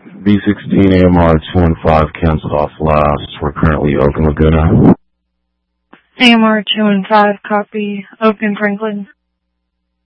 B16 AMR 215 canceled off last. We're currently Oakland Laguna. AMR 215, copy. Oakland Franklin.